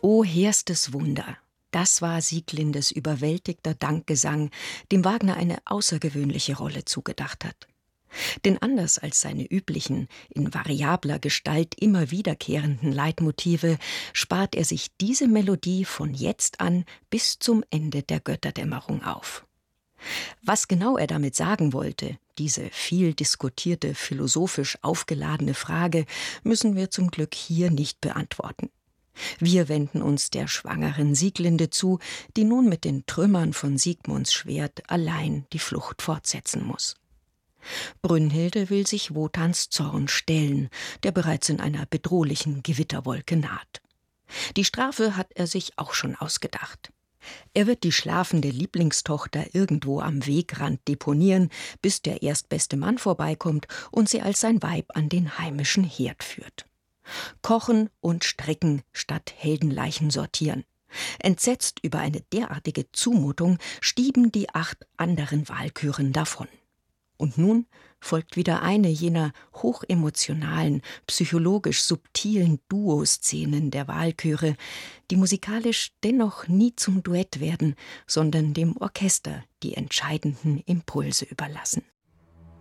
O hehrstes Wunder! Das war Sieglindes überwältigter Dankgesang, dem Wagner eine außergewöhnliche Rolle zugedacht hat. Denn anders als seine üblichen, in variabler Gestalt immer wiederkehrenden Leitmotive, spart er sich diese Melodie von jetzt an bis zum Ende der Götterdämmerung auf. Was genau er damit sagen wollte, diese viel diskutierte, philosophisch aufgeladene Frage, müssen wir zum Glück hier nicht beantworten. Wir wenden uns der schwangeren Sieglinde zu, die nun mit den Trümmern von Siegmunds Schwert allein die Flucht fortsetzen muss. Brünnhilde will sich Wotans Zorn stellen, der bereits in einer bedrohlichen Gewitterwolke naht. Die Strafe hat er sich auch schon ausgedacht. Er wird die schlafende Lieblingstochter irgendwo am Wegrand deponieren, bis der erstbeste Mann vorbeikommt und sie als sein Weib an den heimischen Herd führt. Kochen und stricken statt Heldenleichen sortieren. Entsetzt über eine derartige Zumutung stieben die 8 anderen Walküren davon. Und nun folgt wieder eine jener hochemotionalen, psychologisch subtilen Duoszenen der Walküre, die musikalisch dennoch nie zum Duett werden, sondern dem Orchester die entscheidenden Impulse überlassen.